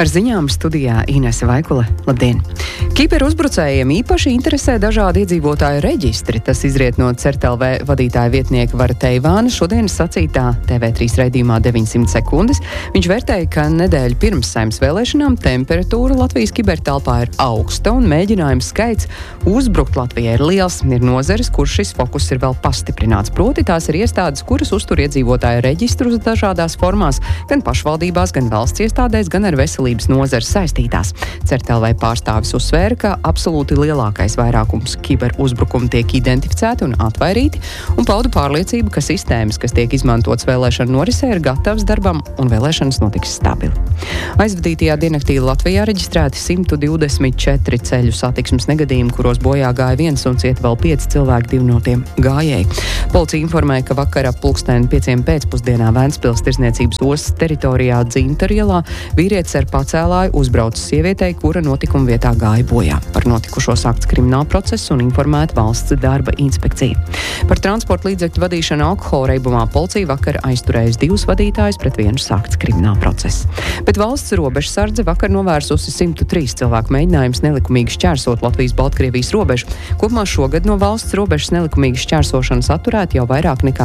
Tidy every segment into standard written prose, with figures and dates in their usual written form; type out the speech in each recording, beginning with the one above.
Ar ziņām studijā Inese Vaikule. Labdien! Kiberuzbrucējiem īpaši interesē dažādi iedzīvotāju reģistri. Tas izriet no CERT.LV vadītāja vietnieka Vara Teivāna šodienas sacītā TV3 raidījumā 900 sekundes. Viņš vērtēja, ka nedēļu pirms Saeimas vēlēšanām temperatūra Latvijas kibertelpā ir augsta un mēģinājums skaits uzbrukt Latvijai ir liels. Ir nozeres, kur šis fokus ir vēl pastiprināts. Proti tās ir iestādes, kuras uztur iedzīvotāju reģistrus dažādās formās, gan pašvaldībās, gan valsts iestādēs, gan ar veselības nozares saistītās. CERT.LV pārstāvis uzsvēra, ka absolūti lielākais vairākums kiberuzbrukumu tiek identificēti un atvairīti, un pauda pārliecību, ka sistēmas, kas tiek izmantotas vēlēšanu norisē, ir gatavas darbam un vēlēšanas notiks stabili. Aizvadītajā diennaktī Latvijā reģistrēti 124 ceļu satiksmes negadījumi, kuros bojā gāja viens un cieta vēl 5 cilvēki, 2 no tiem gājēji. Policija informēja, ka vakar ap 5:00 pēcpusdienā Ventspils tirdzniecības ostas teritorijā Dzinterielā vīrietis ar pacēlāju uzbraucis sievietei, kura notikuma vietā gāja bojā. Par notikušo sākts krimināla process un informēta valsts darba inspekcija. Par transporta līdzekļu vadīšanu alkohola reibumā policija vakar aizturējusi 2 vadītājus, pret 1 sākts krimināla process. Bet valsts robežsardze vakar novērsusi 103 cilvēku mēģinājumus nelikumīgi šķērsot Latvijas-Baltkrievijas robežu. Kopumā šogad no valsts robežas nelikumīgi šķērsošanas atturēti jau vairāk nekā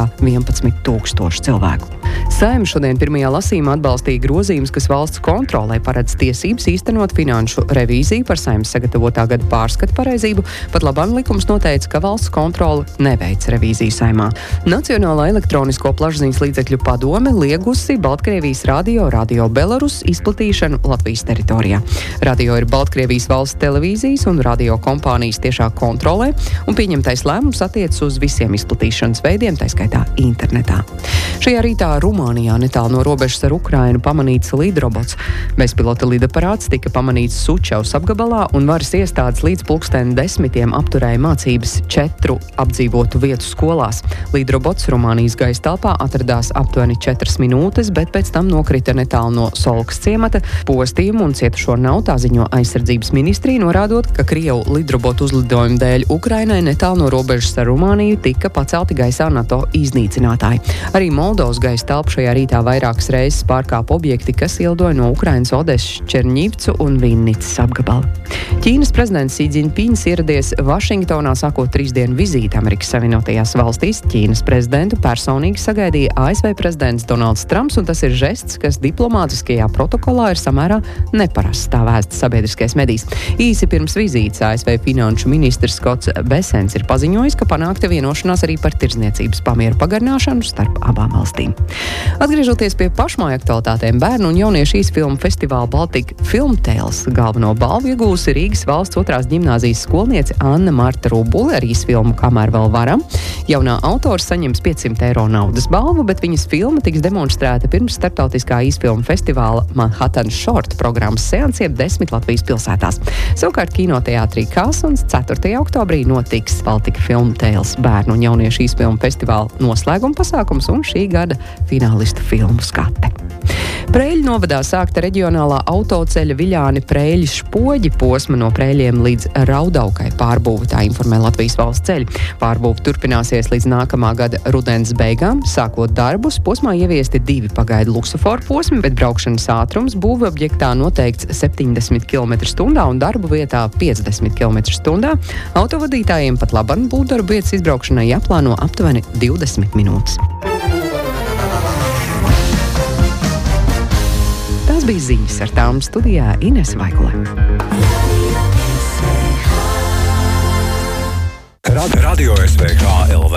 11,000 cilvēku. Saeima šodien pirmajā lasījumā atbalstīja grozījumus, kas valsts kontrolē paredz tiesības īstenot finanšu revīziju par Saeimas sagatavotā gada pārskatu pareizību. Pat labāk likums noteica, ka valsts kontrole neveic revīziju Saeimā. Nacionālā elektronisko plašsaziņas līdzekļu padome liegusi Baltkrievijas Radio Belarus izplatīšanu Latvijas teritorijā. Radio ir Baltkrievijas valsts televīzijas un radio kompānijas tiešā kontrolē, un pieņemtais lēmums attiecas uz visiem izplatīšanas veidiem, tā skaitā internetā. Šajā rītā Rumānijā netālu no robežas ar Ukrainu pamanīts lidrobots. Bezpilota lidaparāts tika pamanīts Sučevas apgabalā, un varas iestādes līdz 10:00 apturēja mācības 4 apdzīvotu vietu skolās. Lidrobots Rumānijas gaisa telpā atradās aptuveni 4 minūtes, bet pēc tam nokrita netālu no Solkas ciemata. Postījumu un cietušo nav, tā ziņo aizsardzības ministrija, norādot, ka Krievu lidrobotu uzlidojumu dēļ Ukrainai netālu no robežas ar Rumāniju tika pacelti gaisā NATO iznīcinātāji. Arī Moldovas gaisa telpu šajā rītā vairākas reizes pārkāpa objekti, kas ielidoja no Ukrainas Odesas, Čerņivcu un Vinnicas apgabala. Ķīnas prezidents Xi Jinpings ieradies Vašingtonā sākot 3 dienu vizīti Amerikas Savienotajās valstīs. Ķīnas prezidentu personīgi sagaidīja ASV prezidents Donalds Trumps, un tas ir žests, kas diplomātiskajā protokolā ir samērā neparasts, tā vēsta sabiedriskais medijs. Īsi pirms vizītes ASV finanšu ministrs Skots Besens ir paziņojis, ka panākta vienošanās arī par tirdzniecības pamieru pagarināšanu starp abām valstīm. Atgriežoties pie pašmāju aktualitātēm, bērnu un jauniešu īsfilmu festivāla Baltika Film Tales galveno balvu iegūsi Rīgas valsts 2. ģimnāzijas skolniece Anna Marta Rubule ar īsfilmu Kamēr vēl varam. Jaunā autora saņems 500 eiro naudas balvu, bet viņas filma tiks demonstrēta pirms starptautiskā īsfilmu festivāla Manhattan Short programmas seansiem 10 Latvijas pilsētās. Savukārt kinoteātrī Kalsons 4. oktobrī notiks Baltika Film Tales bērnu un jauniešu īsfilmu festivāla noslēguma pasākums un šī gada finālistu filmu skate. Preiļu novadā sākta reģionālā autoceļa Viļāni Preiļi Špoģi posma no Preiļiem līdz Raudaukai pārbūve, tā informē Latvijas valsts ceļi. Pārbūve turpināsies līdz nākamā gada rudens beigām. Sākot darbus, posmā ieviesti 2 pagaidu luksuforu posmi, bet braukšanas ātrums būve objektā noteikts 70 km/h un darbu vietā 50 km/h. Autovadītājiem pat labam būvdarbu vietas izbraukšanai jāplāno aptuveni 20 minūtes. Tās bija ziņas, ar tām studijā Inese Vaikule. Radio SVH LV